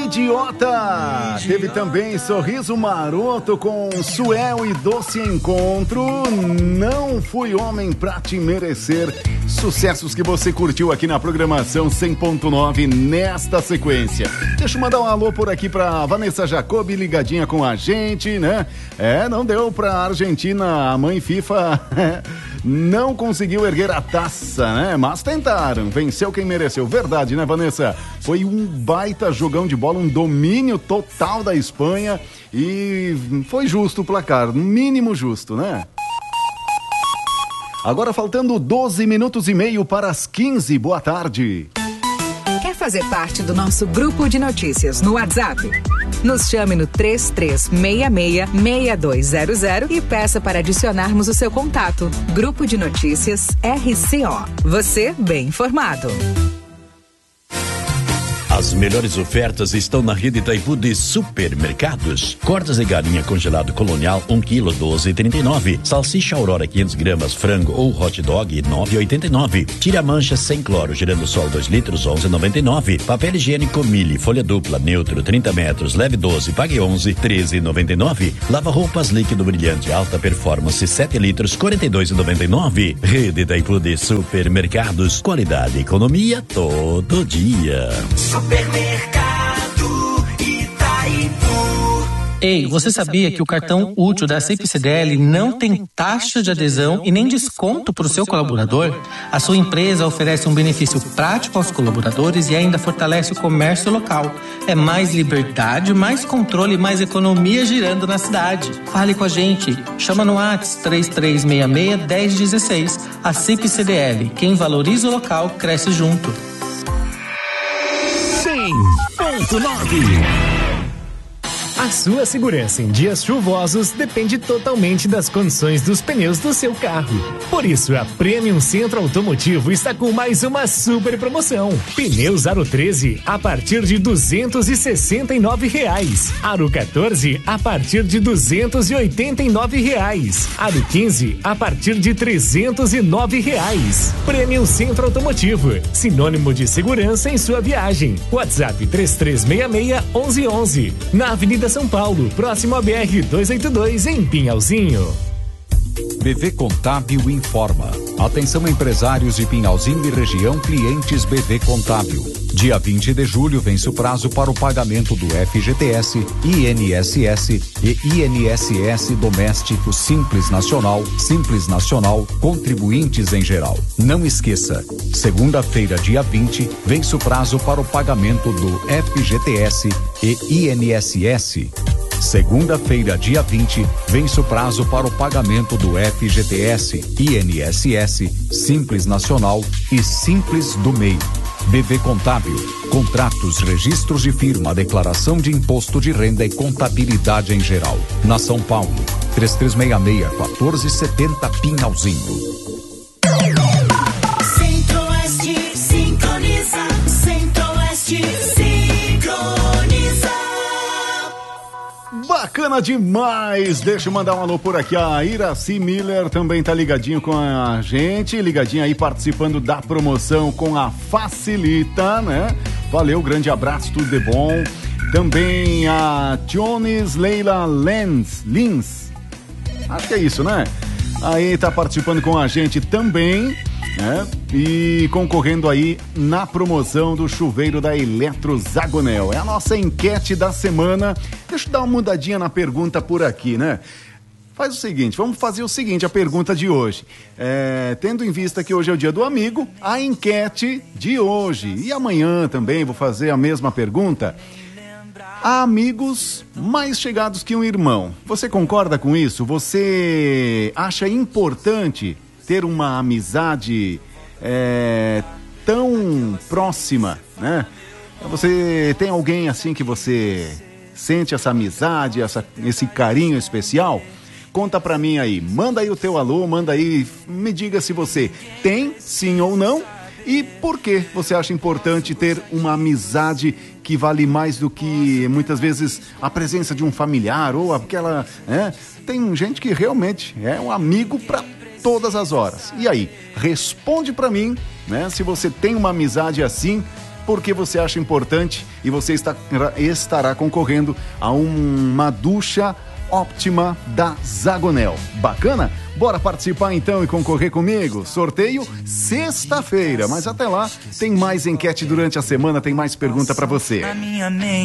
Idiota. Teve também Sorriso Maroto com Suel e Doce Encontro. Não fui homem pra te merecer. Sucessos que você curtiu aqui na programação 100.9 nesta sequência. Deixa eu mandar um alô por aqui pra Vanessa Jacobi, ligadinha com a gente, né? Não deu pra Argentina, a mãe FIFA não conseguiu erguer a taça, né? Mas tentaram, venceu quem mereceu. Verdade, né, Vanessa? Foi um baita jogão de bola, um domínio total da Espanha e foi justo o placar, no mínimo justo, né? Agora faltando 12 minutos e meio para as 15. Boa tarde. Quer fazer parte do nosso grupo de notícias no WhatsApp? Nos chame no 3366-6200 e peça para adicionarmos o seu contato. Grupo de Notícias RCO. Você bem informado. As melhores ofertas estão na rede Itaipu de supermercados. Cortes de galinha congelado colonial 1 kg 12,39. Salsicha Aurora 500 gramas frango ou hot dog 9,89. Tira mancha sem cloro girando sol 2 litros 11,99. Papel higiênico Mili folha dupla neutro 30 metros leve 12 pague 11 13,99. Lava roupas líquido brilhante alta performance 7 litros 42,99. Rede Itaipu de supermercados, qualidade e economia todo dia. Supermercado Itaipu. Ei, você sabia que o cartão útil da CPCDL não tem taxa de adesão e nem desconto para o seu colaborador? A sua empresa oferece um benefício prático aos colaboradores e ainda fortalece o comércio local. É mais liberdade, mais controle e mais economia girando na cidade. Fale com a gente. Chama no WhatsApp 3366-1016. A CPCDL. Quem valoriza o local, cresce junto. 100.9. A sua segurança em dias chuvosos depende totalmente das condições dos pneus do seu carro. Por isso, a Premium Centro Automotivo está com mais uma super promoção. Pneus Aro 13 a partir de R$269. Aro 14 a partir de R$289. Aro 15 a partir de R$309. Premium Centro Automotivo, sinônimo de segurança em sua viagem. WhatsApp 3366-1111. Na Avenida São Paulo, próximo a BR-282, em Pinhalzinho. BV Contábil informa. Atenção empresários de Pinhalzinho e região, clientes BV Contábil. Dia 20 de julho vence o prazo para o pagamento do FGTS, INSS e INSS doméstico Simples Nacional, contribuintes em geral. Não esqueça, segunda-feira, dia 20, vence o prazo para o pagamento do FGTS e INSS. Segunda-feira, dia 20, vence o prazo para o pagamento do FGTS, INSS, Simples Nacional e Simples do MEI. BV Contábil, contratos, registros de firma, declaração de imposto de renda e contabilidade em geral. Na São Paulo, 3366-1470 Pinhalzinho. Centro-Oeste sincroniza, Centro-Oeste sincroniza. Bacana demais! Deixa eu mandar um alô por aqui. A Iraci Miller também tá ligadinho com a gente, ligadinho aí participando da promoção com a Facilita, né? Valeu, grande abraço, tudo de bom. Também a Tiones Leila Lins, acho que é isso, né? Aí tá participando com a gente também, né? E concorrendo aí na promoção do chuveiro da Eletrozagonel. É a nossa enquete da semana. Deixa eu dar uma mudadinha na pergunta por aqui, né? Faz o seguinte, vamos fazer o seguinte, a pergunta de hoje. Tendo em vista que hoje é o dia do amigo, a enquete de hoje. E amanhã também vou fazer a mesma pergunta. Há amigos mais chegados que um irmão. Você concorda com isso? Você acha importante ter uma amizade tão próxima, né? Você tem alguém assim que você sente essa amizade, esse carinho especial? Conta pra mim aí, manda aí o teu alô, manda aí, me diga se você tem, sim ou não, e por que você acha importante ter uma amizade que vale mais do que muitas vezes a presença de um familiar ou aquela, né? Tem gente que realmente é um amigo pra todas as horas. E aí, responde pra mim, né? Se você tem uma amizade assim, porque você acha importante e você estará concorrendo a uma ducha óptima da Zagonel. Bacana? Bora participar então e concorrer comigo. Sorteio sexta-feira, mas até lá tem mais enquete durante a semana, tem mais pergunta pra você.